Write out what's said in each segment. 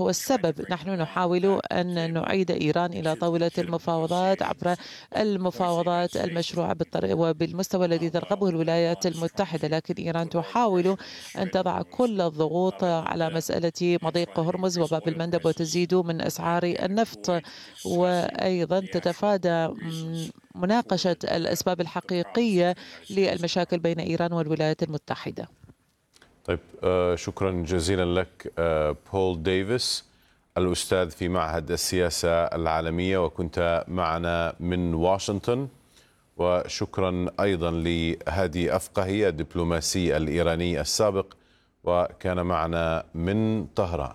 هو السبب. نحن نحاول أن نعيد إيران إلى طاولة المفاوضات عبر المفاوضات المشروعة وبالمستوى الذي ترغبه الولايات المتحدة، لكن إيران تحاول أن تضع كل الضغوط على مسألة مضيق هرمز وباب المندب وتزيد من أسعار النفط، وأيضا تتفادى مناقشة الأسباب الحقيقية للمشاكل بين إيران والولايات المتحدة. طيب، شكرا جزيلا لك بول ديفيس، الأستاذ في معهد السياسة العالمية، وكنت معنا من واشنطن. وشكرا أيضا لهادي أفقهي الدبلوماسي الإيراني السابق، وكان معنا من طهران.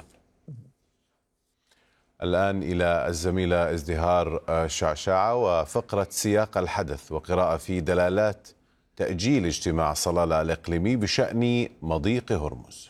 الآن إلى الزميلة ازدهار شعشاعة وفقرة سياق الحدث وقراءة في دلالات تأجيل اجتماع صلالة الإقليمي بشأن مضيق هرمز.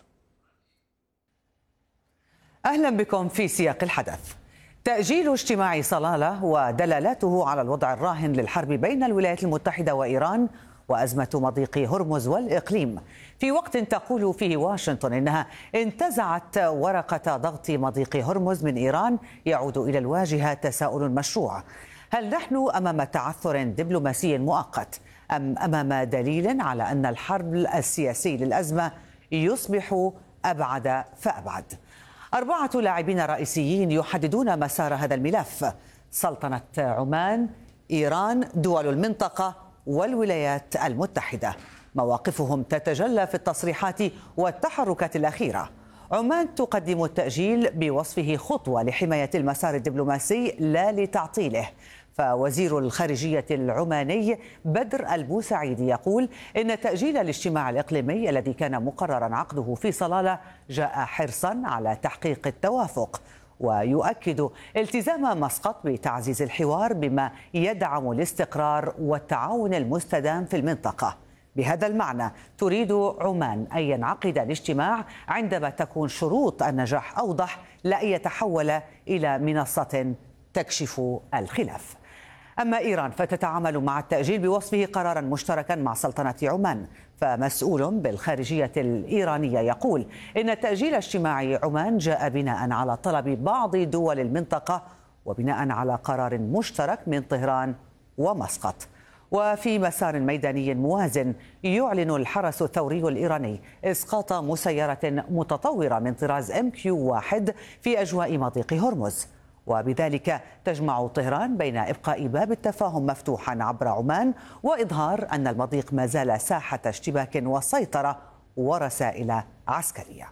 أهلا بكم في سياق الحدث. تأجيل اجتماع صلالة ودلالاته على الوضع الراهن للحرب بين الولايات المتحدة وإيران وأزمة مضيق هرمز والإقليم، في وقت تقول فيه واشنطن إنها انتزعت ورقة ضغط مضيق هرمز من إيران، يعود إلى الواجهة تساؤل مشروع: هل نحن أمام تعثر دبلوماسي مؤقت أم أمام دليل على أن الحرب السياسي للأزمة يصبح أبعد فأبعد؟ 4 لاعبين رئيسيين يحددون مسار هذا الملف: سلطنة عمان، إيران، دول المنطقة والولايات المتحدة. مواقفهم تتجلى في التصريحات والتحركات الأخيرة. عمان تقدم التأجيل بوصفه خطوة لحماية المسار الدبلوماسي لا لتعطيله، فوزير الخارجية العماني بدر البوسعيدي يقول إن تأجيل الاجتماع الإقليمي الذي كان مقررا عقده في صلالة جاء حرصا على تحقيق التوافق، ويؤكد التزام مسقط بتعزيز الحوار بما يدعم الاستقرار والتعاون المستدام في المنطقة. بهذا المعنى تريد عمان أن ينعقد الاجتماع عندما تكون شروط النجاح أوضح، لا أن يتحول إلى منصة تكشف الخلاف. أما إيران فتتعامل مع التأجيل بوصفه قرارا مشتركا مع سلطنة عمان، فمسؤول بالخارجية الإيرانية يقول إن تأجيل اجتماع عمان جاء بناء على طلب بعض دول المنطقة وبناء على قرار مشترك من طهران ومسقط. وفي مسار ميداني موازن يعلن الحرس الثوري الإيراني إسقاط مسيرة متطورة من طراز MQ-1 في أجواء مضيق هرمز، وبذلك تجمع طهران بين إبقاء باب التفاهم مفتوحا عبر عمان وإظهار أن المضيق ما زال ساحة اشتباك وسيطرة ورسائل عسكرية.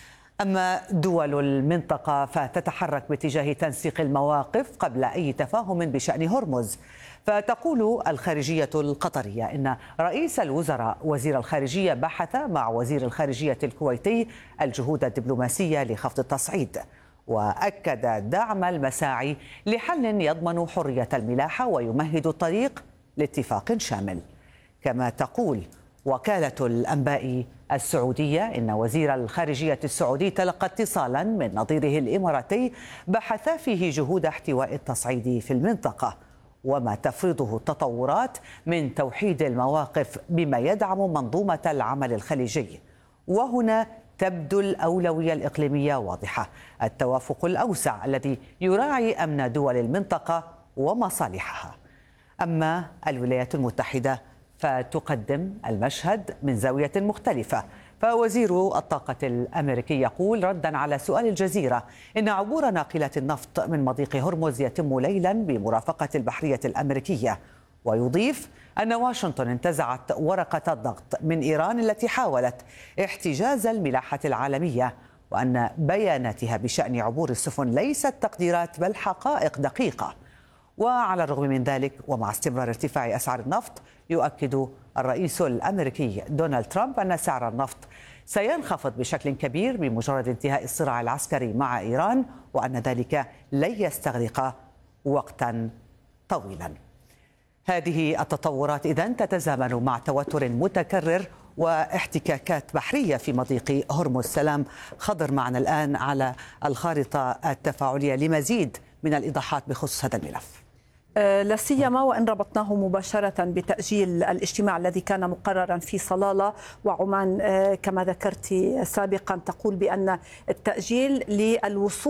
أما دول المنطقة فتتحرك باتجاه تنسيق المواقف قبل أي تفاهم بشأن هرمز، فتقول الخارجية القطرية إن رئيس الوزراء وزير الخارجية بحث مع وزير الخارجية الكويتي الجهود الدبلوماسية لخفض التصعيد، وأكد دعم المساعي لحل يضمن حرية الملاحة ويمهد الطريق لاتفاق شامل. كما تقول وكالة الأنباء السعودية إن وزير الخارجية السعودي تلقى اتصالا من نظيره الإماراتي بحث فيه جهود احتواء التصعيد في المنطقة وما تفرضه التطورات من توحيد المواقف بما يدعم منظومة العمل الخليجي. وهنا تبدو الأولوية الإقليمية واضحة: التوافق الأوسع الذي يراعي أمن دول المنطقة ومصالحها. أما الولايات المتحدة فتقدم المشهد من زاوية مختلفة، فوزير الطاقة الأمريكي يقول ردا على سؤال الجزيرة إن عبور ناقلات النفط من مضيق هرمز يتم ليلا بمرافقة البحرية الأمريكية، ويضيف أن واشنطن انتزعت ورقة الضغط من إيران التي حاولت احتجاز الملاحة العالمية، وأن بياناتها بشأن عبور السفن ليست تقديرات بل حقائق دقيقة. وعلى الرغم من ذلك ومع استمرار ارتفاع أسعار النفط، يؤكد الرئيس الأمريكي دونالد ترامب أن سعر النفط سينخفض بشكل كبير بمجرد انتهاء الصراع العسكري مع إيران، وأن ذلك لن يستغرق وقتا طويلا. هذه التطورات إذن تتزامن مع توتر متكرر واحتكاكات بحرية في مضيق هرمز. سلام خضر معنا الآن على الخارطة التفاعلية لمزيد من الإيضاحات بخصوص هذا الملف. لا سيما وان ربطناه مباشره بتاجيل الاجتماع الذي كان مقررا في صلاله، وعمان كما ذكرت سابقا تقول بان التاجيل للوصول